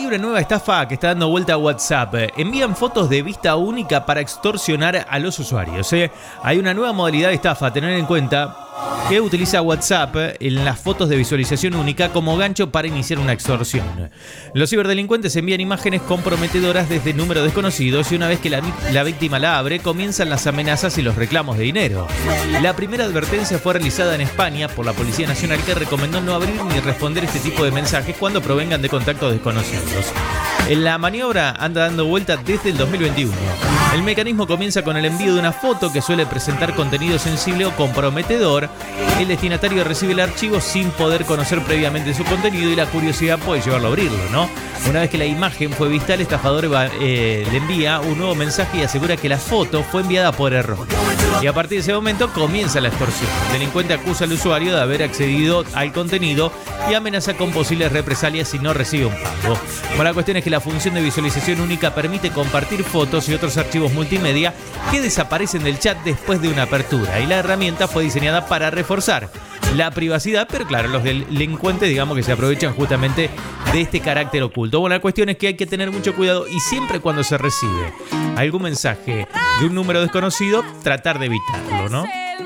una nueva estafa que está dando vuelta a WhatsApp. Envían fotos de vista única para extorsionar a los usuarios. Hay una nueva modalidad de estafa a tener en cuenta que utiliza WhatsApp en las fotos de visualización única como gancho para iniciar una extorsión. Los ciberdelincuentes envían imágenes comprometedoras desde números desconocidos y una vez que la víctima la abre, comienzan las amenazas y los reclamos de dinero. La primera advertencia fue realizada en España por la Policía Nacional, que recomendó no abrir ni responder este tipo de mensajes cuando provengan de contactos desconocidos. La maniobra anda dando vuelta desde el 2021. El mecanismo comienza con el envío de una foto que suele presentar contenido sensible o comprometedor. El destinatario recibe el archivo sin poder conocer previamente su contenido y la curiosidad puede llevarlo a abrirlo, ¿no? Una vez que la imagen fue vista, el estafador le envía un nuevo mensaje y asegura que la foto fue enviada por error. Y a partir de ese momento comienza la extorsión. El delincuente acusa al usuario de haber accedido al contenido y amenaza con posibles represalias si no recibe un pago. Bueno, la cuestión es que la función de visualización única permite compartir fotos y otros archivos multimedia que desaparecen del chat después de una apertura, y la herramienta fue diseñada para reforzar la privacidad, pero claro, los delincuentes, digamos, que se aprovechan justamente de este carácter oculto. Bueno, la cuestión es que hay que tener mucho cuidado y siempre cuando se recibe algún mensaje de un número desconocido, tratar de evitarlo, ¿no?